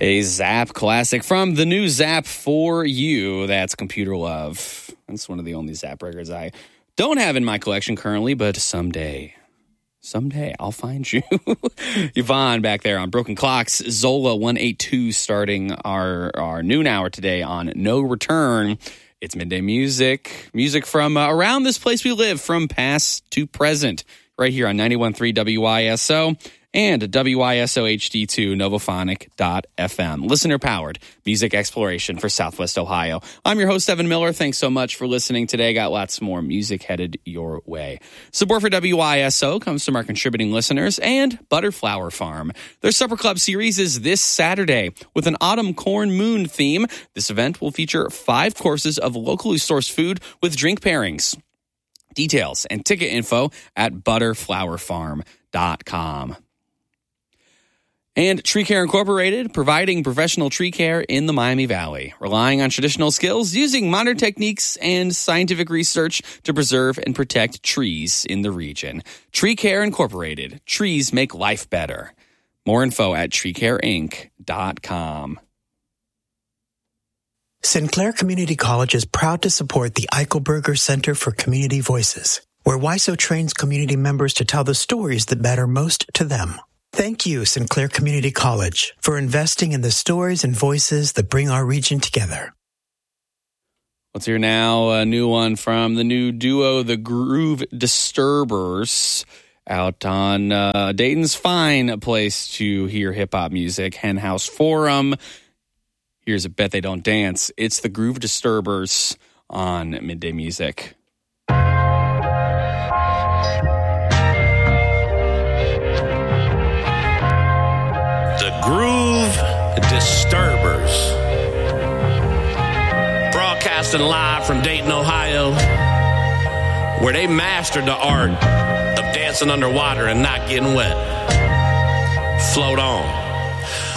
A Zapp classic from the new Zapp for You. That's Computer Love. That's one of the only Zapp records I don't have in my collection currently, but someday I'll find you. Yvonne back there on Broken Clocks. Zola 182 starting our noon hour today on No Return. It's midday music from around this place we live, from past to present, right here on 91.3 WISO and WISO HD2 Novophonic.fm. Listener-powered music exploration for Southwest Ohio. I'm your host, Evan Miller. Thanks so much for listening today. Got lots more music headed your way. Support for WISO comes from our contributing listeners and Butterflower Farm. Their Supper Club series is this Saturday with an autumn corn moon theme. This event will feature 5 courses of locally sourced food with drink pairings. Details and ticket info at butterflowerfarm.com. And Tree Care Incorporated, providing professional tree care in the Miami Valley, relying on traditional skills, using modern techniques and scientific research to preserve and protect trees in the region. Tree Care Incorporated, trees make life better. More info at treecareinc.com. Sinclair Community College is proud to support the Eichelberger Center for Community Voices, where WISO trains community members to tell the stories that matter most to them. Thank you, Sinclair Community College, for investing in the stories and voices that bring our region together. Let's hear now a new one from the new duo, the Groove Disturbers, out on Dayton's fine place to hear hip-hop music, Hen House Forum. Here's a Bet They Don't Dance. It's the Groove Disturbers on Midday Music. Groove Disturbers, broadcasting live from Dayton, Ohio, where they mastered the art of dancing underwater and not getting wet. Float on.